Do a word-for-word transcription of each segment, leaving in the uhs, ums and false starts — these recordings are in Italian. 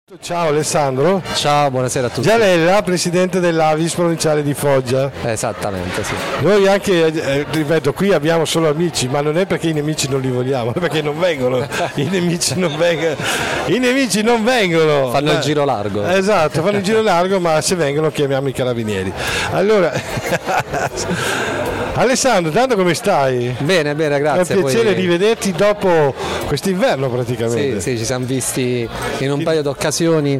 Ciao Alessandro. Ciao, buonasera a tutti. Gianella, presidente dell'A V I S provinciale di Foggia. Esattamente, sì. Noi anche, eh, ripeto, qui abbiamo solo amici, ma non è perché i nemici non li vogliamo, è perché non vengono. I nemici non vengono. I nemici non vengono. Fanno il giro largo. Esatto, fanno il giro largo, ma se vengono chiamiamo i carabinieri. Allora, Alessandro, tanto come stai? Bene, bene, grazie. È un piacere Poi... rivederti dopo quest'inverno praticamente. Sì, sì, ci siamo visti in un paio di occasioni.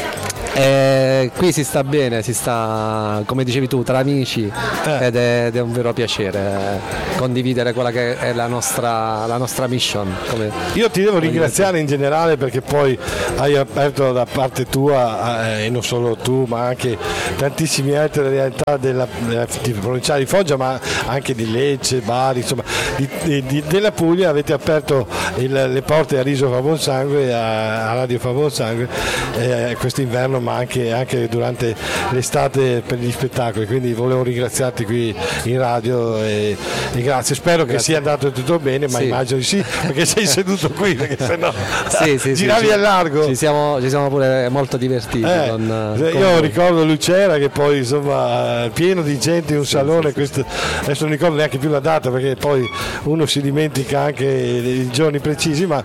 Eh, qui si sta bene, si sta, come dicevi tu, tra amici eh. ed, è, ed è un vero piacere eh, condividere quella che è la nostra, la nostra mission. Come, Io ti devo ringraziare in generale perché poi hai aperto da parte tua, eh, e non solo tu, ma anche tantissime altre realtà della, della provinciale di Foggia, ma anche di Lecce, Bari, insomma, di, di, di, della Puglia. Avete aperto il, le porte a Riso Fa Buon Sangue, a, a Radio Fa Buon Sangue, eh, quest'inverno, ma anche, anche durante l'estate per gli spettacoli, quindi volevo ringraziarti qui in radio e, e grazie, spero grazie. Che sia andato tutto bene, ma sì. Immagino di sì, perché sei seduto qui, perché sennò sì, sì, giravi sì, a largo. Ci siamo, ci siamo pure molto divertiti. Eh, con, io con ricordo Lucera che poi insomma pieno di gente in un sì, salone, sì, questo, adesso non ricordo neanche più la data perché poi uno si dimentica anche i giorni precisi, ma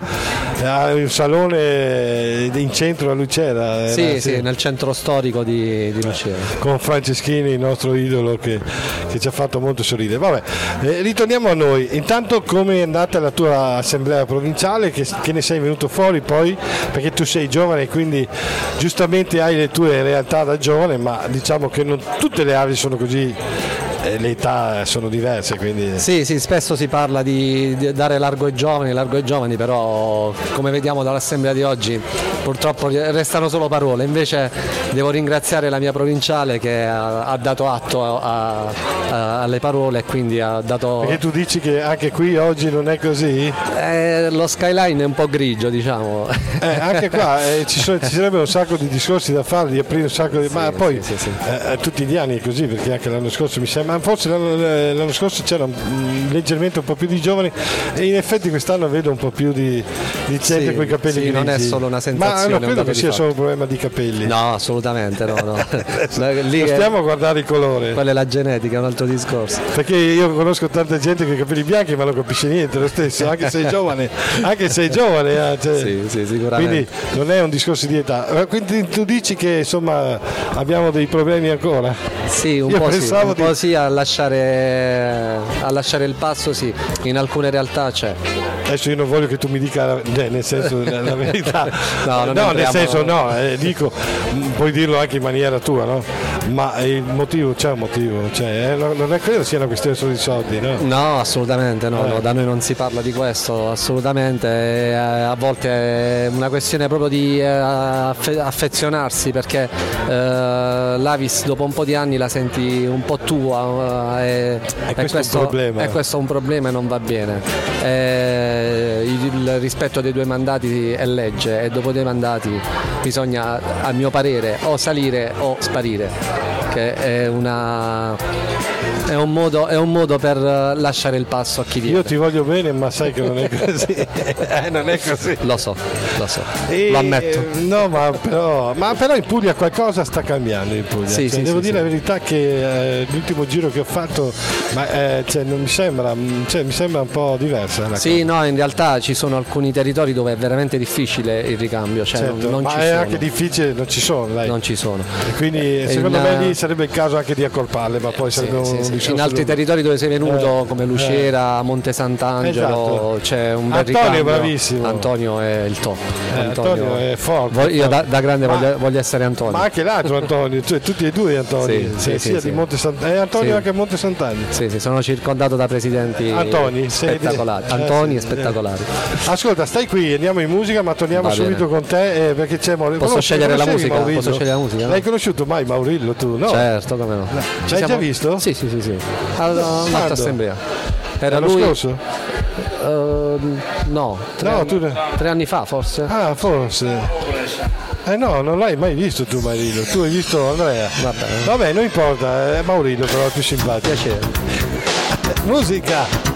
un salone in centro a Lucera. Sì, era, sì, nel centro storico di, di Lucera. Con Franceschini, il nostro idolo che, che ci ha fatto molto sorridere. Vabbè, eh, ritorniamo a noi. Intanto come è andata la tua assemblea provinciale, che, che ne sei venuto fuori poi? Perché tu sei giovane e quindi giustamente hai le tue realtà da giovane, ma diciamo che non tutte le avi sono così. Le età sono diverse, quindi sì, sì, spesso si parla di, di dare largo ai giovani, largo ai giovani, però come vediamo dall'assemblea di oggi purtroppo restano solo parole. Invece devo ringraziare la mia provinciale che ha, ha dato atto a, a, alle parole e quindi ha dato. Perché tu dici che anche qui oggi non è così? Eh, lo skyline è un po' grigio, diciamo. Eh, anche qua eh, ci, sono, ci sarebbe un sacco di discorsi da fare, di aprire un sacco di. Sì, ma poi sì, sì, sì. Eh, tutti gli anni è così, perché anche l'anno scorso mi sembra. Forse l'anno, l'anno scorso c'era un, leggermente un po' più di giovani e in effetti quest'anno vedo un po' più di, di gente sì, con i capelli sì, grigi. Non è solo una sensazione. Ma non credo che sia solo un problema di capelli. No, assolutamente no. no. Lì non stiamo a guardare il colore. Quella è la genetica, è un altro discorso. Perché io conosco tanta gente con i capelli bianchi ma non capisce niente lo stesso, anche se sei giovane. Anche se sei giovane. Eh, cioè, sì, sì, sicuramente. Quindi non è un discorso di età. Quindi tu dici che insomma abbiamo dei problemi ancora? Sì, un io po' sì, un di... po' sì a lasciare a lasciare il passo, sì, in alcune realtà c'è. Adesso io non voglio che tu mi dica eh, nel senso la, la verità, no, no nel senso no, eh, dico, puoi dirlo anche in maniera tua, no? Ma il motivo, c'è un motivo, cioè, eh, non è credo sia una questione solo di soldi, no? No, assolutamente no, eh. no, da noi non si parla di questo, assolutamente, eh, a volte è una questione proprio di eh, affe- affezionarsi perché eh, l'A V I S dopo un po' di anni la senti un po' tua eh, e, e, questo, questo, è un problema. e questo è un problema e non va bene. Eh, il rispetto dei due mandati è legge e dopo dei mandati bisogna, a mio parere, o salire o sparire, che è una è un modo, è un modo per lasciare il passo a chi viene. Io ti voglio bene, ma sai che non è così. eh, non è così. Lo so, lo so, e, lo ammetto. No, ma però, ma però in Puglia qualcosa sta cambiando in Puglia. Sì, cioè, sì, devo sì, dire sì. la verità che eh, l'ultimo giro che ho fatto, ma eh, cioè, non mi sembra, cioè, mi sembra un po' diversa. La sì, cosa. No, in realtà ci sono alcuni territori dove è veramente difficile il ricambio, cioè certo, non, non ma ci è sono. anche difficile, non ci sono, dai. Non ci sono. E quindi e secondo in, me lì sarebbe il caso anche di accorparle, ma poi sì, sarebbe sì, un sì. discorso in altri lungo. territori dove sei venuto eh, come Lucera, eh. Monte Sant'Angelo, esatto. C'è un bel Antonio ricambio. è bravissimo. Antonio è il top. Eh, Antonio, Antonio è forte. Io da, da grande ma, voglio, voglio essere Antonio. Ma anche l'altro Antonio, cioè tutti e due Antonio, sì, cioè, sì, sia sì, di sì. Monte Sant'Angelo. Eh, Antonio sì. anche a Monte Sant'Angelo. Sì, sì, sono circondato da presidenti Antoni, spettacolari. Eh, Antoni sì, e spettacolari. Eh. Ascolta, stai qui, andiamo in musica, ma torniamo Va subito bene. con te eh, perché c'è Maurillo. Posso scegliere la musica? Maurillo? Posso scegliere la musica? No? L'hai conosciuto mai Maurillo tu? No? Certo, come no. no. L'hai siamo... già visto? Sì, sì, sì, sì. All'altra assemblea. Era l'anno lui... scorso? Uh, no, tre, no anni, tu... tre anni fa forse. Ah, forse. Eh no, non l'hai mai visto tu Maurillo, tu hai visto Andrea. Vabbè, Vabbè non importa, è Maurillo però è più simpatico. Piacere. Musica!